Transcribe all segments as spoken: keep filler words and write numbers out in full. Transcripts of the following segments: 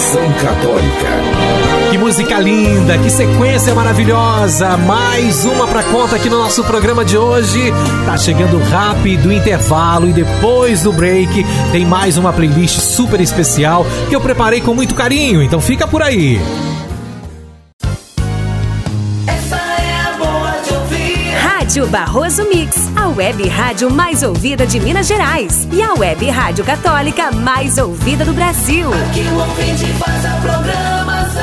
Conexão Católica. Que música linda, que sequência maravilhosa. Mais uma pra conta aqui no nosso programa de hoje. Tá chegando rápido o intervalo e depois do break tem mais uma playlist super especial que eu preparei com muito carinho, então fica por aí. Rádio Barroso Mix, a web rádio mais ouvida de Minas Gerais e a web rádio católica mais ouvida do Brasil. Aqui o ouvinte faz a programação.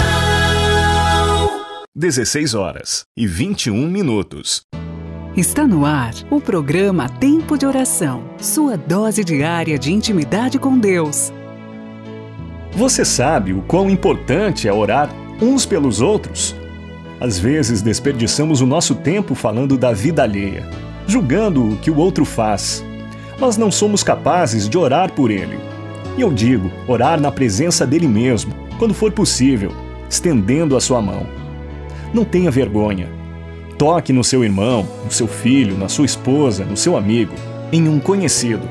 dezesseis horas e vinte e um minutos. Está no ar o programa Tempo de Oração, sua dose diária de intimidade com Deus. Você sabe o quão importante é orar uns pelos outros? Às vezes desperdiçamos o nosso tempo falando da vida alheia, julgando o que o outro faz, mas não somos capazes de orar por ele. E eu digo, orar na presença dele mesmo, quando for possível, estendendo a sua mão. Não tenha vergonha. Toque no seu irmão, no seu filho, na sua esposa, no seu amigo, em um conhecido.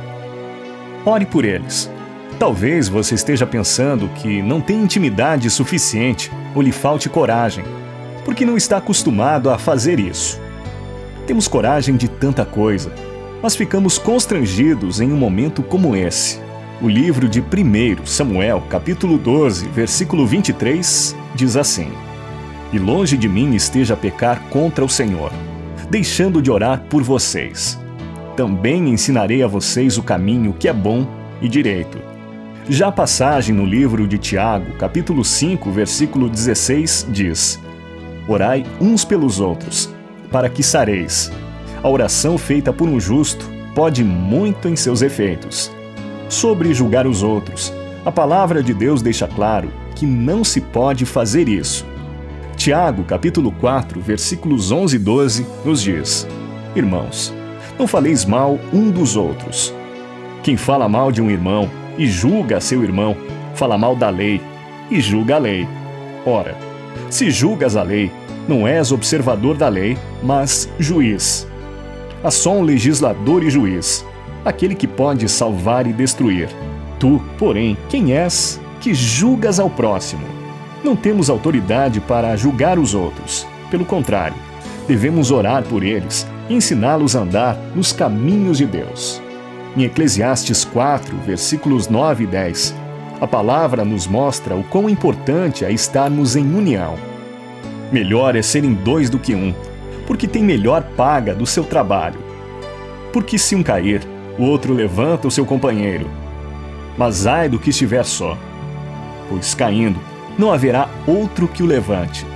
Ore por eles. Talvez você esteja pensando que não tem intimidade suficiente ou lhe falte coragem, porque não está acostumado a fazer isso. Temos coragem de tanta coisa, mas ficamos constrangidos em um momento como esse. O livro de primeiro Samuel, capítulo doze, versículo vinte e três, diz assim: E longe de mim esteja a pecar contra o Senhor, deixando de orar por vocês. Também ensinarei a vocês o caminho que é bom e direito. Já a passagem no livro de Tiago, capítulo cinco, versículo dezesseis, diz: Orai uns pelos outros, para que sareis. A oração feita por um justo pode muito em seus efeitos. Sobre julgar os outros, a palavra de Deus deixa claro que não se pode fazer isso. Tiago, capítulo quatro, versículos onze e doze, nos diz: Irmãos, não faleis mal um dos outros. Quem fala mal de um irmão e julga seu irmão, fala mal da lei e julga a lei. Ora, se julgas a lei, não és observador da lei, mas juiz. Há só um legislador e juiz, aquele que pode salvar e destruir. Tu, porém, quem és que julgas ao próximo? Não temos autoridade para julgar os outros. Pelo contrário, devemos orar por eles e ensiná-los a andar nos caminhos de Deus. Em Eclesiastes quatro, versículos nove e dez, a palavra nos mostra o quão importante é estarmos em união. Melhor é serem dois do que um, porque tem melhor paga do seu trabalho. Porque se um cair, o outro levanta o seu companheiro. Mas ai do que estiver só, pois caindo, não haverá outro que o levante.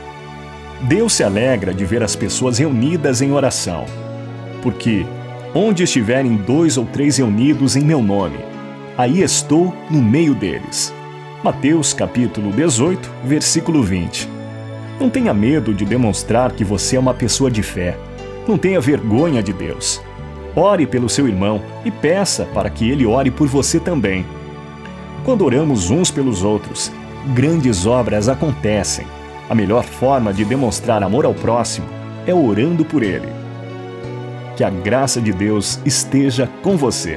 Deus se alegra de ver as pessoas reunidas em oração, porque onde estiverem dois ou três reunidos em meu nome, aí estou no meio deles. Mateus capítulo dezoito, versículo vinte. Não tenha medo de demonstrar que você é uma pessoa de fé. Não tenha vergonha de Deus. Ore pelo seu irmão e peça para que ele ore por você também. Quando oramos uns pelos outros, grandes obras acontecem. A melhor forma de demonstrar amor ao próximo é orando por ele. Que a graça de Deus esteja com você.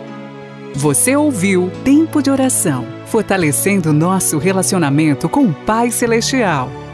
Você ouviu Tempo de Oração, fortalecendo nosso relacionamento com o Pai Celestial.